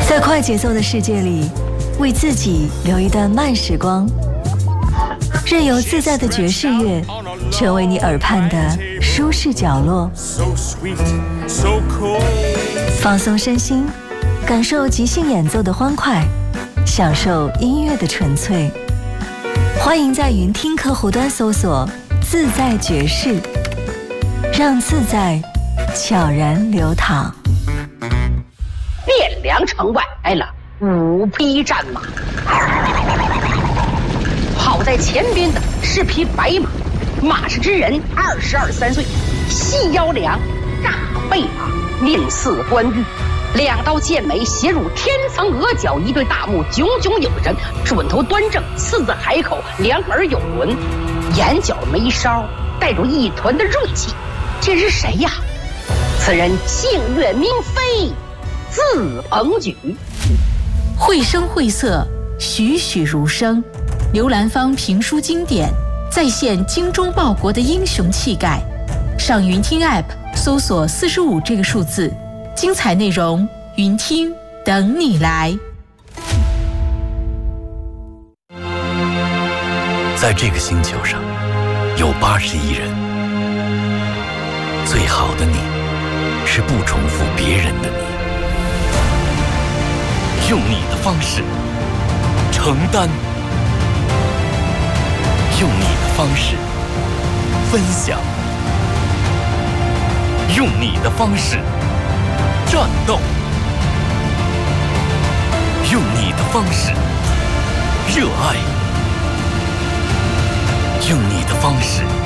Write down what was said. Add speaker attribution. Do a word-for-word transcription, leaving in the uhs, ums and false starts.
Speaker 1: 在快节奏的世界里，为自己留一段慢时光，任由自在的爵士乐成为你耳畔的舒适角落，放松身心，感受即兴演奏的欢快，享受音乐的纯粹。欢迎在云听客户端搜索自在爵士，让自在悄然流淌。
Speaker 2: 汴梁城外来了五匹战马，跑在前边的是匹白马，马氏之人二十二三岁，细腰梁，大背马，面似关羽，两刀剑眉斜入天层额角，一对大目炯炯有神，准头端正，四字海口，两耳有轮，眼角眉梢带着一团的锐气。这是谁呀？此人姓岳名飞，字鹏举。
Speaker 3: 绘声绘色，栩栩如生，刘兰芳评书经典，再现精忠报国的英雄气概。上云听 App 搜索四十五这个数字，精彩内容云听等你来。
Speaker 4: 在这个星球上有八十亿人，最好的你是不重复别人的你，用你的方式承担，用你的方式分享，用你的方式战斗，用你的方式热爱，用你的方式